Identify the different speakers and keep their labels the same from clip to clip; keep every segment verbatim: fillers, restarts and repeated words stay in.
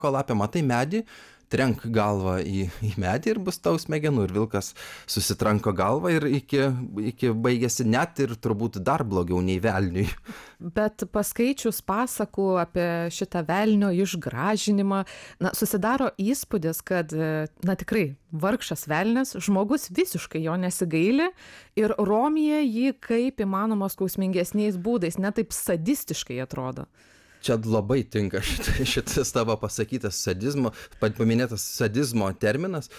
Speaker 1: lapė, matai medį, trenk galvą į, į medį ir bus tau smegenų. Ir vilkas susitranko galvą ir iki, iki baigėsi net ir turbūt dar blogiau nei velniui.
Speaker 2: Bet paskaičius pasakų apie šitą velnio išgražinimą, na, susidaro įspūdis, kad, na, tikrai vargšas velnias, žmogus visiškai jo nesigaili ir romija jį kaip įmanoma skausmingesniais būdais, net taip sadistiškai atrodo.
Speaker 1: Čia labai tinka šitas, šitas tavo pasakytas sadizmo, paminėtas sadizmo terminas.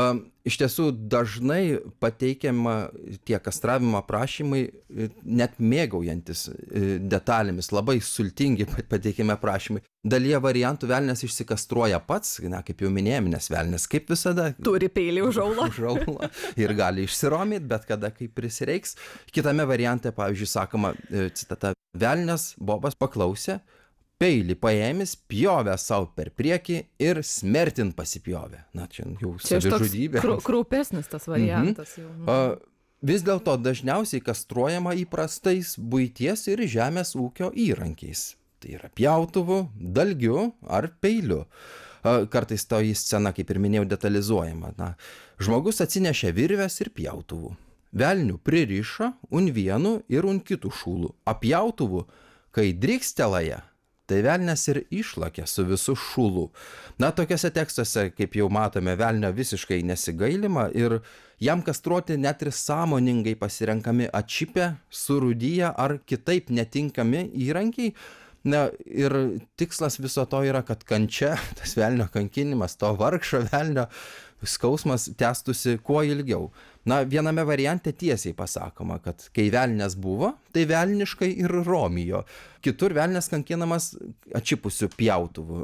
Speaker 1: Iš tiesų dažnai pateikiama tie kastravimo aprašymai net mėgaujantis detalėmis, labai sultingi pateikiami aprašymai. Dalyje variantų velnias išsikastruoja pats, na, kaip jau minėjome, nes velnias kaip visada
Speaker 2: turi peilį už aulą.
Speaker 1: už aulą ir gali išsiromyti, bet kada kaip prisireiks. Kitame variante, pavyzdžiui, sakoma, citata, velnias Bobas paklausė, peilį paėmis, pjovė savo per priekį ir smertin pasipjovė. Na, čia jau savižudybė.
Speaker 2: Čia kraupesnis tas variantas. Mhm.
Speaker 1: Jau. A, vis dėlto dažniausiai kastruojama įprastais buities ir žemės ūkio įrankiais. Tai yra pjautuvu, dalgiu ar peiliu. A, kartais to į sceną, kaip ir minėjau, detalizuojama. Na, žmogus atsinešė virves ir pjautuvų. Velnių pririša un vienu ir un kitų šūlų. Apjautuvu, kai drykstelaja, tai velnias ir išlakė su visų šūlų. Na, tokiuose tekstuose, kaip jau matome, velnio visiškai nesigailima ir jam kastruoti net ir sąmoningai pasirenkami atšipę, surūdyję ar kitaip netinkami įrankiai. Na, ir tikslas viso to yra, kad kančia, tas velnio kankinimas, to vargšo velnio skausmas tęstusi kuo ilgiau. Na, viename variante tiesiai pasakoma, kad kai velnias buvo, tai velniškai ir romijo. Kitur velnias kankinamas atšipusiu pjautuvu,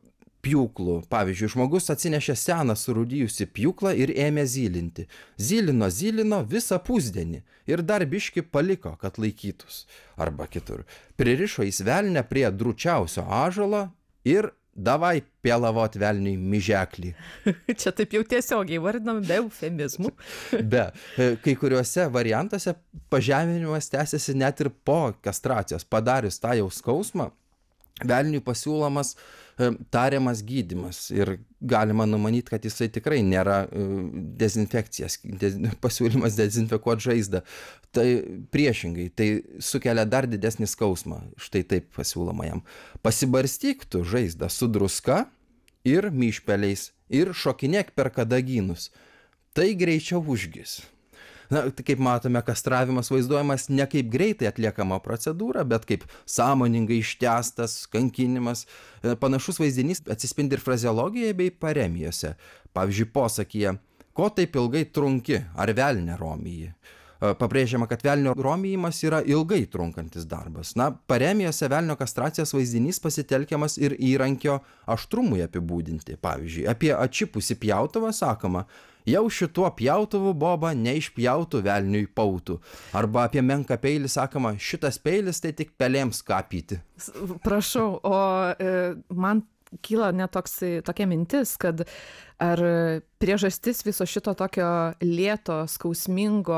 Speaker 1: pjūklu. Pavyzdžiui, žmogus atsinešė seną surūdijusi pjūklą ir ėmė zylinti. Zylino, zylino visą pusdienį ir dar biški paliko, kad laikytus. Arba kitur. Pririšo jis velnę prie drūčiausio ąžuolo ir davai pėlavot velniui mižeklį.
Speaker 2: Čia taip jau tiesiogiai vardinam be eufemizmų.
Speaker 1: Be. Kai kuriuose variantuose pažeminimas tęsiasi net ir po kastracijos. Padarius tą jau skausmą, velniui pasiūlomas tariamas gydymas ir galima numanyti, kad jisai tikrai nėra dezinfekcijas, pasiūlymas dezinfekuoti žaizdą. Tai priešingai, tai sukelia dar didesnį skausmą. Štai taip pasiūloma jam. Pasibarstyk tu žaizdą su druska ir myšpeliais ir šokinėk per kadagynus. Tai greičiau užgis. Na, tai kaip matome, kastravimas vaizduojamas ne kaip greitai atliekama procedūra, bet kaip sąmoningai ištęstas kankinimas. Panašus vaizdinys atsispindi ir frazeologijoje bei paremijose. Pavyzdžiui, posakyje, ko taip ilgai trunki, ar velnė romijai. Pabrėžiama, kad velnio romijimas yra ilgai trunkantis darbas. Na, paremijose velnio kastracijos vaizdinys pasitelkiamas ir įrankio aštrumui apibūdinti. Pavyzdžiui, apie atšipusį pjautuvą sakoma, jau šituo pjautuvu Boba neišpjautų velniui pautų. Arba apie menką peilį sakoma, šitas peilis tai tik pelėms kapyti.
Speaker 2: Prašau, o e, man kyla net toks, tokia mintis, kad ar priežastis viso šito tokio lėto, skausmingo,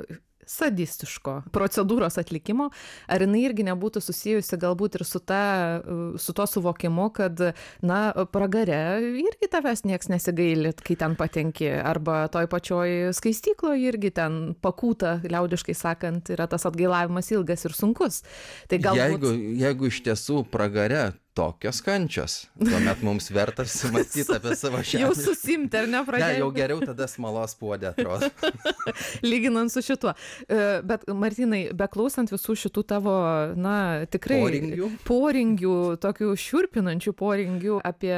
Speaker 2: sadistiško procedūros atlikimo, ar jinai irgi nebūtų susijusi galbūt ir su, ta, su to suvokimu, kad, na, pragare irgi tavęs nieks nesigaili, kai ten patenki, arba toj pačioj skaistykloje irgi ten pakūta, liaudiškai sakant, yra tas atgailavimas ilgas ir sunkus. Tai galbūt...
Speaker 1: jeigu, jeigu iš tiesų pragare tokios kančios, tuomet mums verta susimąstyti apie savo žemę.
Speaker 2: Jau susimti, ar ne, pradėjau?
Speaker 1: Ne, jau geriau tada smalos puodė, atrodo.
Speaker 2: Lyginant su šituo. Bet, Martynai, beklausant visų šitų tavo, na, tikrai
Speaker 1: poringių,
Speaker 2: poringių tokių šiurpinančių poringių apie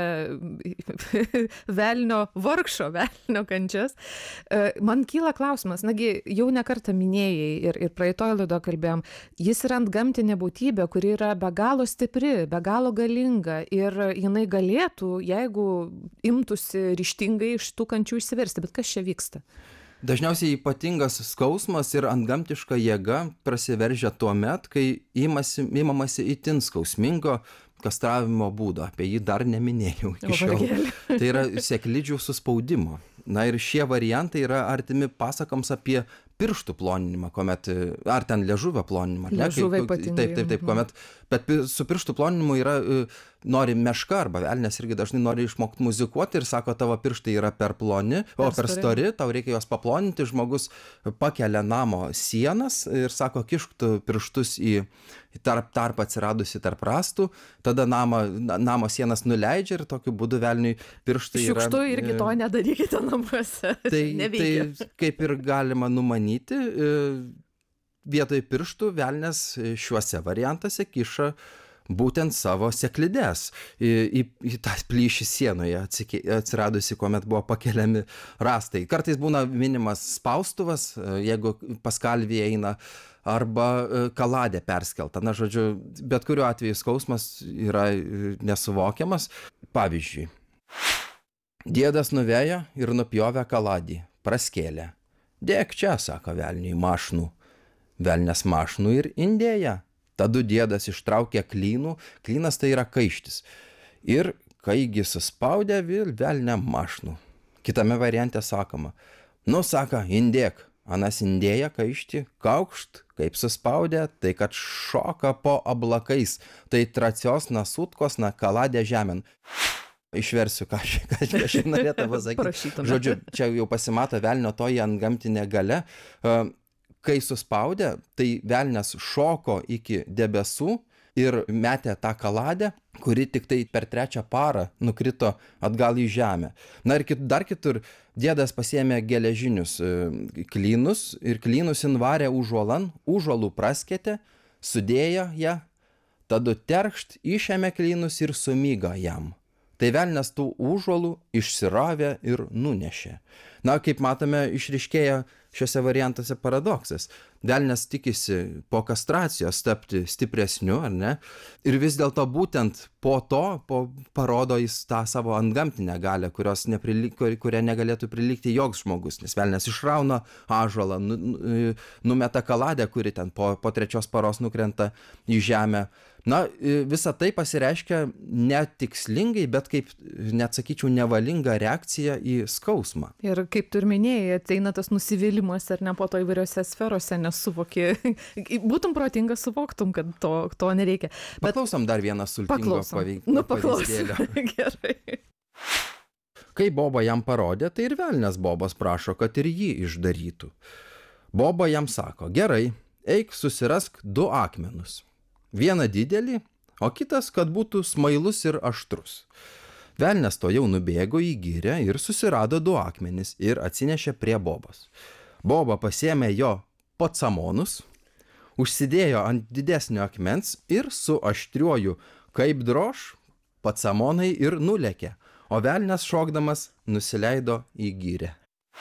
Speaker 2: velnio vargšo, velnio kančias, man kyla klausimas, nagi, jau nekartą minėjai ir, ir praeitoje laidoje kalbėjom, jis yra antgamtinė būtybė, kuri yra be galo stipri, be galo galinga ir jinai galėtų, jeigu imtųsi ryžtingai iš tų kančių išsiversti, bet kas čia vyksta?
Speaker 1: Dažniausiai ypatingas skausmas ir antgamtiška jėga prasiveržia tuo met, kai imasi, imamasi itin skausmingo kastravimo būdo. Apie jį dar neminėjau iki šiol. Tai yra sėklidžių suspaudimo. Na ir šie variantai yra artimi pasakams apie pirštų ploninimą, kuomet, ar ten liežuvio ploninimą.
Speaker 2: Liežuvio ypatingai.
Speaker 1: Taip, taip, taip, kuomet, bet su pirštų ploninimu yra nori meška arba velnias irgi dažnai nori išmokt muzikuoti ir sako, tavo pirštai yra per ploni, o per stori, tau reikia juos paploninti, žmogus pakelia namo sienas ir sako, kišk tu pirštus į tarp tarp atsiradusi tarp rąstų, tada namo, namo sienas nuleidžia ir tokiu būdu velniui pirštai yra...
Speaker 2: Šiukštu irgi to nedarykite namuose.
Speaker 1: Tai,
Speaker 2: Neveikia.
Speaker 1: tai kaip ir galima numanyti, vietoj pirštų velnias šiuose variantuose kiša būtent savo seklides į, į, į tą plyšį sienoje atsike, atsiradusi, kuomet buvo pakeliami rąstai. Kartais būna minimas spaustuvas, jeigu pas kalvį eina, arba kaladė perskelta. Na, žodžiu, bet kuriuo atveju skausmas yra nesuvokiamas. Pavyzdžiui, diedas nuvejo ir nupjovė kaladį, praskėlė. Dėk čia, sako velniui, mašnų. Velnias mašnų ir indėja. Tadu diedas ištraukė klynų, klynas tai yra kaištis. Ir kaigi suspaudė vėl velniam mašnų. Kitame variante sakoma, nu saka, indėk, anas indėja kaišti, kaukšt, kaip suspaudė, tai kad šoka po ablakais, tai tracios nasutkos na kaladė žemėn. Išversiu, ką aš norėtų pasakyti. Žodžiu, čia jau pasimato velnio toji antgamtinė galia. Kai suspaudė, tai velnias šoko iki debesų ir metė tą kaladę, kuri tik tai per trečią parą nukrito atgal į žemę. Na ir dar kitur diedas pasiėmė geležinius klynus ir klynus invarė užuolan, užuolų praskėtė, sudėjo ją, tada terkšt išėmė klynus ir sumyga jam. Tai velnias tų užuolų išsiravė ir nunešė. Na, kaip matome, išryškėja šiuose variantuose paradoksas. Velnias tikisi po kastracijos tapti stipresniu, ar ne? Ir vis dėlto būtent po to po, parodo jis tą savo antgamtinę galią, kurios neprilyg, kuria negalėtų prilygti joks žmogus. Nes velnias išrauna ąžuolą, nu, numeta kaladę, kuri ten po, po trečios paros nukrenta į žemę. Na, visa tai pasireiškia netikslingai, bet kaip, net sakyčiau, nevalinga reakcija į skausmą.
Speaker 2: Ir kaip tu ir minėjai, ateina tas nusivylimas ar ne po to įvairiose sferose, nes suvoki, būtum protingas, suvoktum, kad to, to nereikia. Bet...
Speaker 1: Paklausom dar vieną sultingo pavyzdėlio.
Speaker 2: Nu, paklausom. Gerai.
Speaker 1: Kai Boba jam parodė, tai ir velnias Bobas prašo, kad ir jį išdarytų. Boba jam sako, gerai, eik susirask du akmenus. Vieną didelį, o kitas, kad būtų smailus ir aštrus. Velnias to jau nubėgo į girią ir susirado du akmenis ir atsinešė prie Bobos. Boba pasėmė jo pacsamonus, užsidėjo ant didesnio akmens ir su aštriuoju kaip droš pacsamonai ir nulekė, o velnias šokdamas nusileido į gyrę.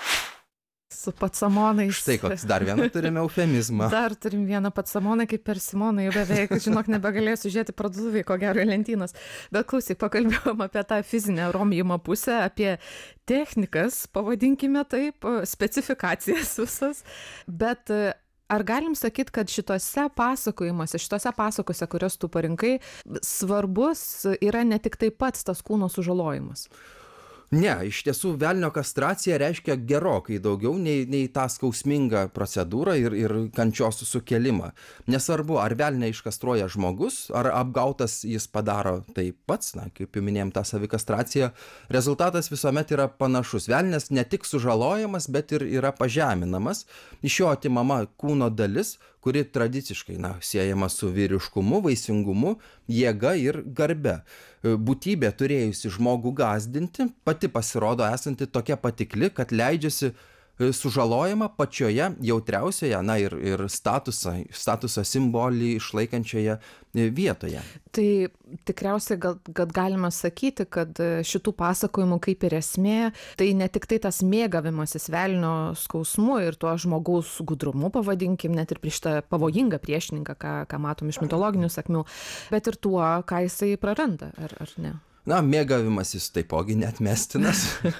Speaker 2: Su pacsamonais.
Speaker 1: Štai koks dar vieną turime eufemizmą.
Speaker 2: Dar turim vieną pacsamoną kaip persimonai, jau beveik, žinok, nebegalėsiu žiūrėti parduotuvėje, ko gero į lentynas. Bet klausyk, pakalbėjom apie tą fizinę romijimo pusę, apie technikas, pavadinkime taip, specifikacijas visas. Bet ar galim sakyti, kad šitose pasakojimuose, šitose pasakose, kurias tu parinkai, svarbus yra ne tik tai pats tas kūno sužalojimas?
Speaker 1: Ne, iš tiesų velnio kastracija reiškia gerokai daugiau nei, nei tą skausmingą procedūrą ir, ir kančios sukelimą. Nesvarbu, ar velnę iškastruoja žmogus, ar apgautas jis padaro tai pats, na, kaip jau minėjom, tą savikastraciją, rezultatas visuomet yra panašus. Velnias ne tik sužalojamas, bet ir yra pažeminamas. Iš jo atimama kūno dalis, kuri tradiciškai, na, siejama su vyriškumu, vaisingumu, jėga ir garbe. Būtybė turėjusi žmogų gąsdinti, pati pasirodo esanti tokia patikli, kad leidžiasi sužalojama pačioje jautriausioje, na ir, ir statusą, statuso simbolį išlaikančioje vietoje.
Speaker 2: Tai tikriausiai gal, kad galima sakyti, kad šitų pasakojimų kaip ir esmė, tai ne tik tai tas mėgavimasis velnio skausmu ir tuo žmogaus gudrumu, pavadinkim, net ir prieš tą pavojingą priešininką, ką, ką matom iš mitologinių sakmių, bet ir tuo, ką jisai praranda, ar, ar ne?
Speaker 1: Na, mėgavimasis taipogi neatmestinas.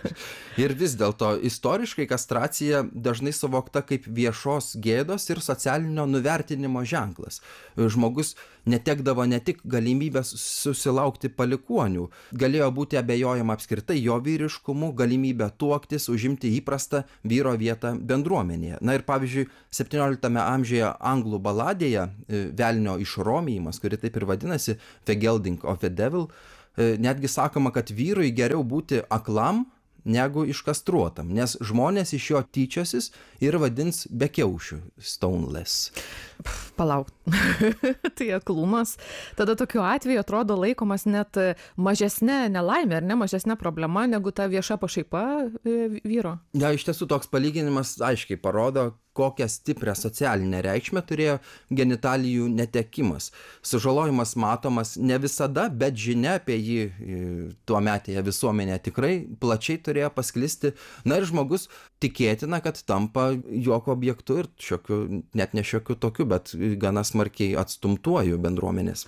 Speaker 1: Ir vis dėlto istoriškai kastracija dažnai suvokta kaip viešos gėdos ir socialinio nuvertinimo ženklas. Žmogus netekdavo ne tik galimybės susilaukti palikuonių, galėjo būti abejojama apskritai jo vyriškumu, galimybę tuoktis, užimti įprastą vyro vietą bendruomenėje. Na ir pavyzdžiui, septynioliktame amžiuje anglų baladėje Velnio išromijimas, kuri taip ir vadinasi The Gelding of the Devil, netgi sakoma, kad vyrui geriau būti aklam negu iškastruotam, nes žmonės iš jo tyčiosis ir vadins bekiaušiu, stoneless.
Speaker 2: Palauk, tai aklumas. Tada tokiu atveju atrodo laikomas net mažesnė nelaimė, ar ne mažesnė problema negu ta vieša pašaipa vyro.
Speaker 1: Ja, iš tiesų toks palyginimas aiškiai parodo, kokią stiprią socialinę reikšmę turėjo genitalijų netekimas. Sužalojimas matomas ne visada, bet žinia apie jį tuometėje visuomenėje tikrai plačiai turėjo pasklisti. Na ir žmogus tikėtina, kad tampa juoko objektu ir šiokiu, net ne šiokiu tokiu, bet gana smarkiai atstumtuoju bendruomenės.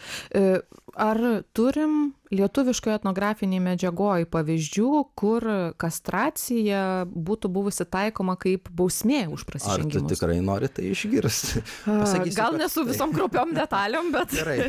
Speaker 2: Ar turim lietuviškoje etnografinėje medžiagoje pavyzdžių, kur kastracija būtų buvusi taikoma kaip bausmė už prasižengimus?
Speaker 1: Ar tu tikrai nori tai išgirsti?
Speaker 2: Pasakysiu, gal ne su visom krupiom detaliom, bet...
Speaker 1: Gerai.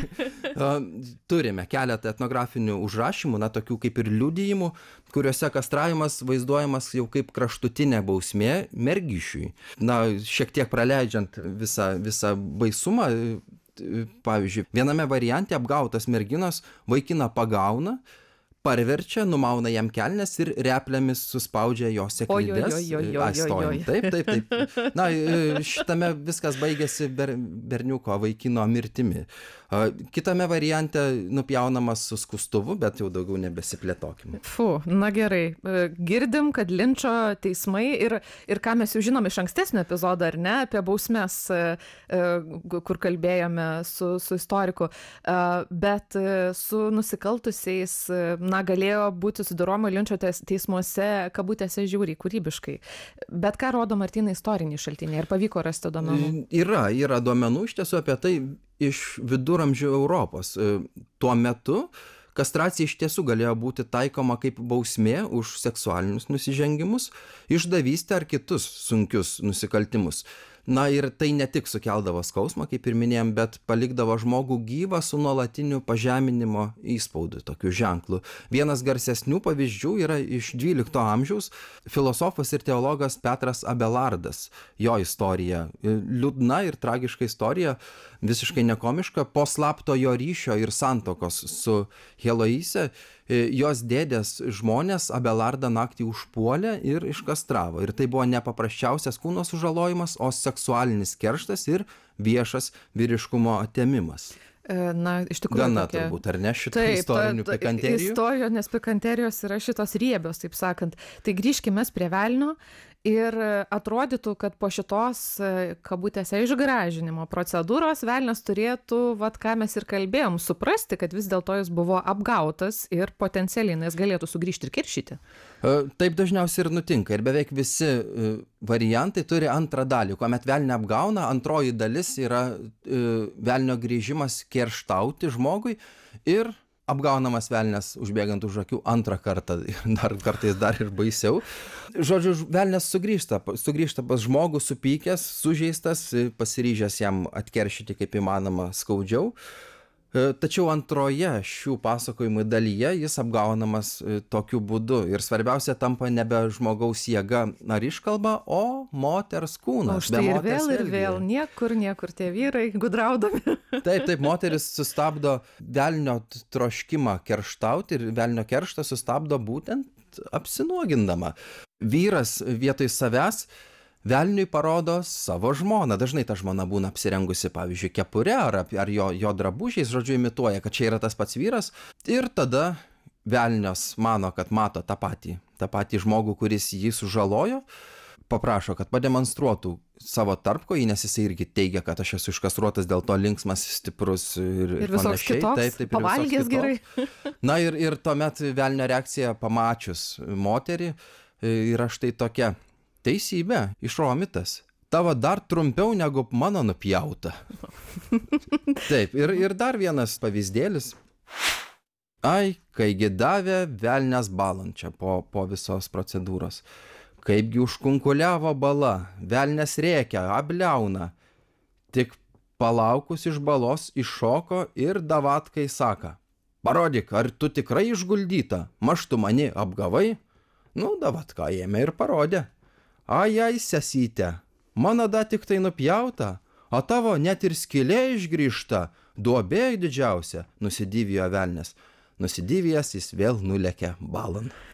Speaker 1: Turime keletą etnografinių užrašymų, na, tokių kaip ir liudijimų, kuriuose kastravimas vaizduojamas jau kaip kraštutinė bausmė mergišiui. Na, šiek tiek praleidžiant visą, visą baisumą, pavyzdžiui, viename variante apgautas merginos vaikiną pagauna, parverčia, numauna jam kelnes ir replėmis suspaudžia jo seklides. Taip, taip, taip. Na, šitame viskas baigėsi ber, berniuko vaikino mirtimi. Kitame variante nupjaunamas su skustuvu, bet jau daugiau nebesiplėtokime.
Speaker 2: Fu, na gerai. Girdim, kad linčo teismai ir, ir ką mes jau žinom iš ankstesnio epizodo, ar ne, apie bausmes, kur kalbėjome su, su istoriku, bet su nusikaltusiais, na, galėjo būti sudoroma linčo teismuose, kabutėse žiauriai, kūrybiškai. Bet ką rodo Martynai istoriniai šaltiniai? Ar pavyko rasti duomenų?
Speaker 1: Yra, yra duomenų iš tiesų apie tai iš viduramžių Europos. Tuo metu kastracija iš tiesų galėjo būti taikoma kaip bausmė už seksualinius nusižengimus, išdavystę ar kitus sunkius nusikaltimus. Na ir tai ne tik sukeldavo skausmą, kaip ir minėjom, bet palikdavo žmogų gyvą su nuolatiniu pažeminimo įspaudu, tokiu ženklu. Vienas garsesnių pavyzdžių yra iš dvylikto amžiaus filosofas ir teologas Petras Abelardas. Jo istorija, liūdna ir tragiška istorija, visiškai nekomiška, po slapto jo ryšio ir santokos su Heloise, jos dėdės žmonės Abelardą naktį užpuolė ir iškastravo. Ir tai buvo ne paprasčiausias kūno sužalojimas, o seksualinis kerštas ir viešas vyriškumo atėmimas.
Speaker 2: Na, iš tikrųjų.
Speaker 1: Gana
Speaker 2: tokia...
Speaker 1: turbūt, ar ne, šitų istorinių
Speaker 2: ta, ta,
Speaker 1: pikanterijų?
Speaker 2: Istorijos pikanterijos yra šitos riebios, taip sakant. Tai grįžkime prie velnio ir atrodytų, kad po šitos, kabutėse, išgražinimo procedūros velnias turėtų, vat ką mes ir kalbėjom, suprasti, kad vis dėlto jis buvo apgautas ir potencialiai jis galėtų sugrįžti ir kiršyti.
Speaker 1: Taip dažniausiai ir nutinka. Ir beveik visi variantai turi antrą dalį. Kuomet velnį apgauna, antroji dalis yra velnio grįžimas kerštauti žmogui ir apgaunamas velnias užbėgant už akių antrą kartą, dar kartais dar ir baisiau. Žodžiu, velnias sugrįžta, sugrįžta pas žmogų supykęs, sužeistas, pasiryžęs jam atkeršyti kaip įmanoma skaudžiau. Tačiau antroje šių pasakojimų dalyje jis apgaunamas tokiu būdu. Ir svarbiausia tampa nebe žmogaus jėga ar iškalba, o moters kūnas.
Speaker 2: O štai ir vėl ir vėl, niekur, niekur tie vyrai gudraudami.
Speaker 1: Taip, taip, moteris sustabdo velnio troškimą kerštauti ir velnio kerštą sustabdo būtent apsinuogindama. Vyras vietoj savęs velniui parodo savo žmoną. Dažnai ta žmona būna apsirengusi, pavyzdžiui, kepure ar, ar jo, jo drabužiais, žodžiu, imituoja, kad čia yra tas pats vyras. Ir tada velnios mano, kad mato tą patį, tą patį žmogų, kuris jį sužalojo, paprašo, kad pademonstruotų savo tarpkojį, nes jisai irgi teigia, kad aš esu iškastruotas, dėl to linksmas, stiprus ir,
Speaker 2: ir visoks kitoks, taip, taip, pavalgęs gerai.
Speaker 1: Na ir, ir tuomet velnio reakcija pamačius moterį yra štai tokia: teisybė, išromitas. Tavo dar trumpiau negu mano nupjauta. Taip, ir, ir dar vienas pavyzdėlis. Ai, kaigi davė velnias balan čia po, po visos procedūros. Kaipgi užkunkuliavo bala, velnias rėkia, abliauna. Tik palaukus iš balos iššoko ir davatkai saka: parodyk, ar tu tikrai išguldyta, maž tu mani apgavai? Nu, davatka ėmė ir parodė. Ai, ai, sesyte, mano da tik tai nupjauta, o tavo net ir skylė išgrįžta, duobė didžiausia, nusidyvijo velnias. Nusidyvijęs jis vėl nulėkė balan.